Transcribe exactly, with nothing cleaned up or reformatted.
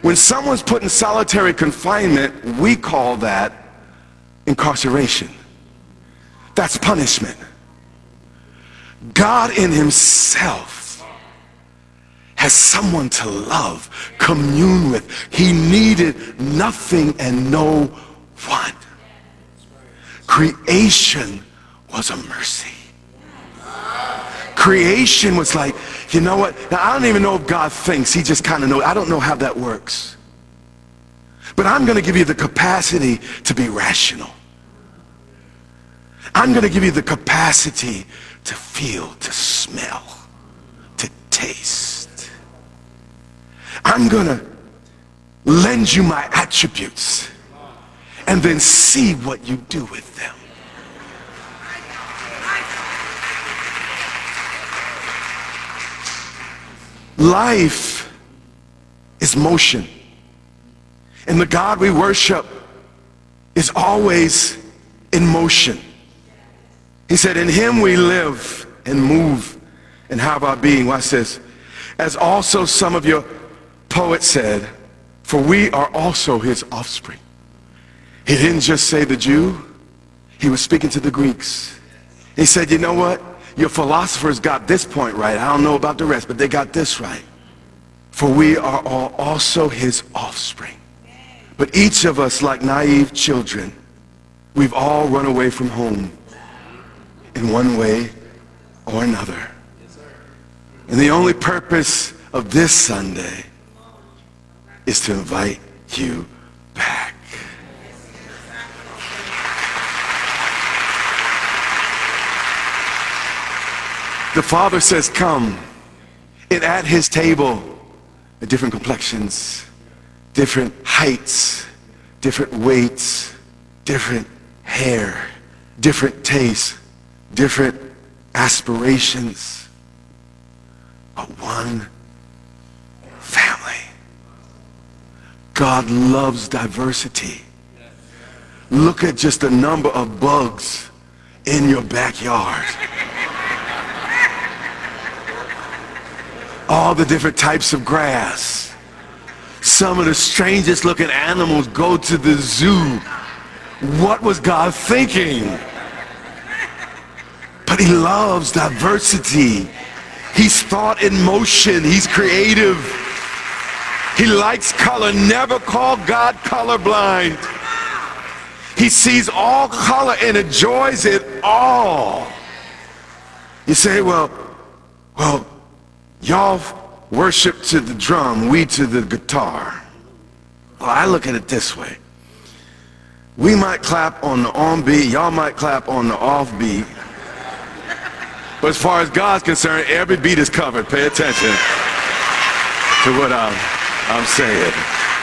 When someone's put in solitary confinement, we call that incarceration. That's punishment. God in himself has someone to love, commune with. He needed nothing and no one. Creation was a mercy. Creation was like, you know what? Now, I don't even know if God thinks. He just kind of knows. I don't know how that works. But I'm going to give you the capacity to be rational. I'm going to give you the capacity to feel, to smell, to taste. I'm going to lend you my attributes and then see what you do with them. Life is motion. And the God we worship is always in motion. He said, in him we live and move and have our being. Watch this. As also some of your poets said, for we are also his offspring. He didn't just say the Jew. He was speaking to the Greeks. He said, you know what? Your philosophers got this point right. I don't know about the rest, but they got this right. For we are all also his offspring. But each of us, like naive children, we've all run away from home in one way or another. And the only purpose of this Sunday is to invite you back. The Father says, come. And at his table, different complexions, different heights, different weights, different hair, different tastes, different aspirations, but one family. God loves diversity. Look at just the number of bugs in your backyard. All the different types of grass. Some of the strangest looking animals go to the zoo. What was God thinking? But he loves diversity. He's thought in motion. He's creative. He likes color. Never call God colorblind. He sees all color and enjoys it all. You say, well, well, y'all worship to the drum, we to the guitar. Well, I look at it this way. We might clap on the on beat, y'all might clap on the off beat. But as far as God's concerned, every beat is covered. Pay attention to what I'm, I'm saying.